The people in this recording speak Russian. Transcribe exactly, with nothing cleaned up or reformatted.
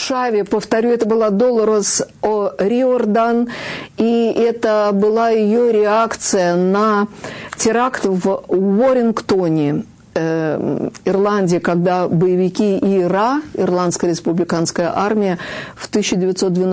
Варшаве, повторю, это была Долорес О'Риордан, и это была ее реакция на теракт в Уоррингтоне, Ирландии, когда боевики ИРА, Ирландская республиканская армия, в тысяча девятьсот девяносто